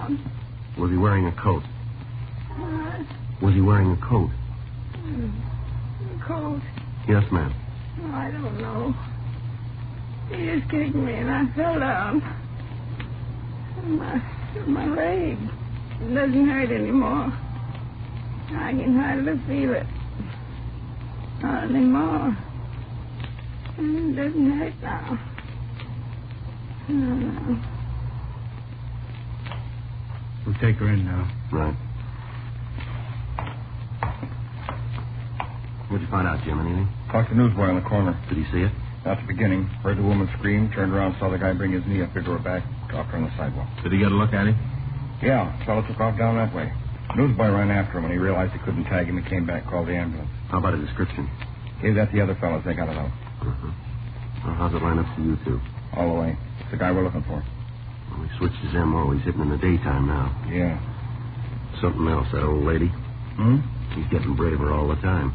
down. Was he wearing a coat? What? Was he wearing a coat? Cold. Yes, ma'am. Oh, I don't know. He just kicked me and I fell down. My leg doesn't hurt anymore. I can hardly feel it. Not anymore. It doesn't hurt now. No. We'll take her in now. Right. What'd you find out, Jim? Anything? Talked to the newsboy on the corner. Did he see it? At the beginning. Heard the woman scream, turned around, saw the guy bring his knee up into her back, dropped her on the sidewalk. Did he get a look at him? Yeah, the fellow took off down that way. Newsboy ran after him. When he realized he couldn't tag him, he came back, called the ambulance. How about a description? Gave that to the other fellows. They got it out. Uh-huh. Well, how's it line up to you two? All the way. It's the guy we're looking for. Well, he switched his M.O. He's hitting in the daytime now. Yeah. Something else, that old lady. He's getting braver all the time.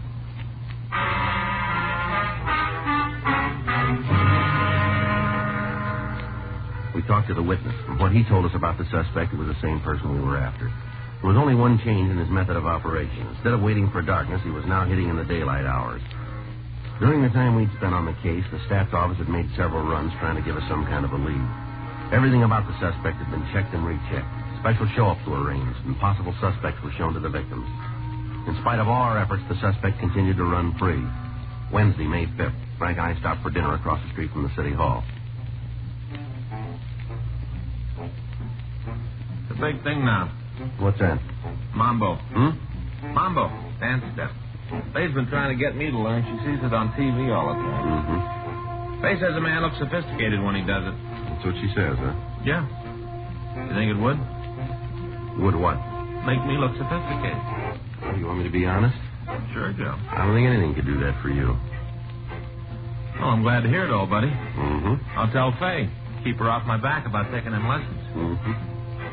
We talked to the witness, and what he told us about the suspect, it was the same person we were after. There was only one change in his method of operation. Instead of waiting for darkness, he was now hitting in the daylight hours. During the time we'd spent on the case, the staff's office had made several runs trying to give us some kind of a lead. Everything about the suspect had been checked and rechecked. Special show-ups were arranged, and possible suspects were shown to the victims. In spite of all our efforts, the suspect continued to run free. Wednesday, May 5th, Frank and I stopped for dinner across the street from the city hall. The big thing now. What's that? Mambo. Mambo. Dance step. Faye's been trying to get me to learn. She sees it on TV all the time. Faye says a man looks sophisticated when he does it. That's what she says, huh? Yeah. You think it would? Would what? Make me look sophisticated. Oh, you want me to be honest? Sure, Joe. I don't think anything could do that for you. Well, I'm glad to hear it all, buddy. Mm-hmm. I'll tell Faye. Keep her off my back about taking them lessons. Mm-hmm.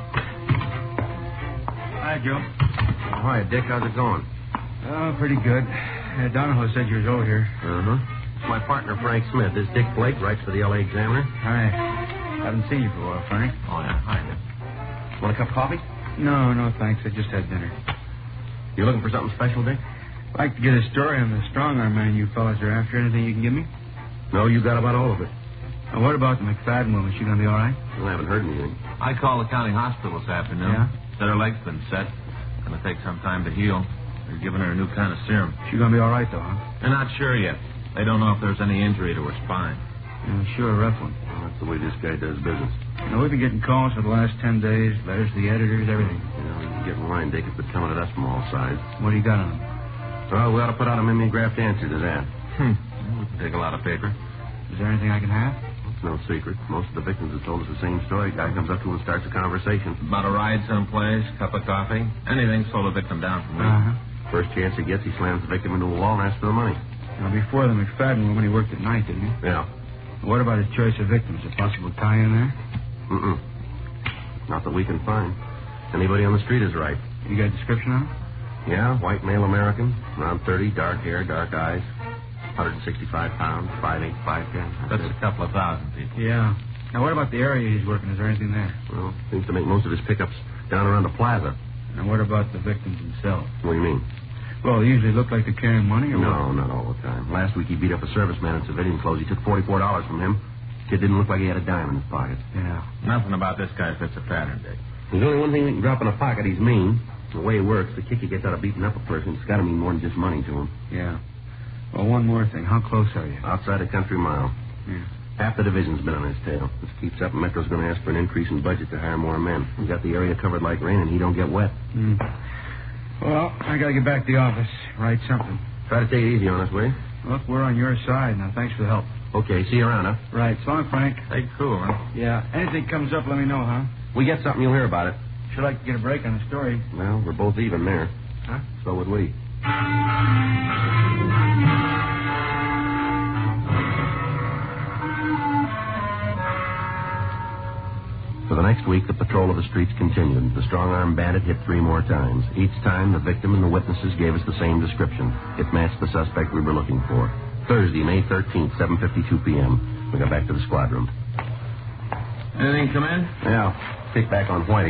Hi, Joe. Oh, hi, Dick. How's it going? Oh, pretty good. Donahoe said you was over here. Uh-huh. It's my partner, Frank Smith. This Dick Blake writes for the L.A. Examiner. Hi. Haven't seen you for a while, Frank. Oh, yeah. Hi, Dick. Want a cup of coffee? No, thanks. I just had dinner. You looking for something special, Dick? I'd like to get a story on the strong-arm man you fellas are after. Anything you can give me? No, you got about all of it. Now, what about the McFadden woman? She gonna be all right? Well, I haven't heard anything. I called the county hospital this afternoon. Yeah? Said her leg's been set. Gonna take some time to heal. They're giving her a new kind of serum. She gonna be all right, though, huh? They're not sure yet. They don't know if there's any injury to her spine. Yeah, sure, a rough one. Well, that's the way this guy does business. Now, we've been getting calls for the last 10 days. Letters to the editors, everything. You know, you can get in line, Dick. It's been coming at us from all sides. What do you got on them? Well, we ought to put out a mimeographed answer to that. We can take a lot of paper. Is there anything I can have? It's no secret. Most of the victims have told us the same story. Guy comes up to him and starts a conversation. About a ride someplace, cup of coffee, anything slow the victim down from me. First chance he gets, he slams the victim into a wall and asks for the money. Now, before the McFadden woman, he worked at night, didn't he? Yeah. What about his choice of victims? A possible tie in there? Not that we can find. Anybody on the street is right. You got a description on him? Yeah, white male American, around 30, dark hair, dark eyes, 165 pounds, 5'8", 5'10". That's a couple of thousand people. Yeah. Now, what about the area he's working? Is there anything there? Well, seems to make most of his pickups down around the plaza. And what about the victims themselves? What do you mean? Well, they usually look like they're carrying money, or No, not all the time. Last week he beat up a serviceman in civilian clothes. He took $44 from him. Kid didn't look like he had a dime in his pocket. Yeah. Nothing about this guy fits a pattern, Dick. There's only one thing we can drop in a pocket. He's mean. The way it works, the kick he gets out of beating up a person, it's got to mean more than just money to him. Yeah. Well, one more thing. How close are you? Outside a country mile. Yeah. Half the division's been on his tail. This keeps up, and Metro's going to ask for an increase in budget to hire more men. We've got the area covered like rain, and he don't get wet. Well, I got to get back to the office. Write something. Try to take it easy on us, will you? Look, we're on your side. Now, thanks for the help. Okay, see you around, huh? Right. So long, Frank. Take cool, huh? Yeah. Anything comes up, let me know, huh? We get something, you'll hear about it. Should like to get a break on the story. Well, we're both even there. Huh? So would we. For the next week, the patrol of the streets continued. The strong-arm bandit hit 3 more times. Each time, the victim and the witnesses gave us the same description. It matched the suspect we were looking for. Thursday, May 13th, 7:52 p.m. We got back to the squad room. Anything come in? Yeah, kick back on Whitey.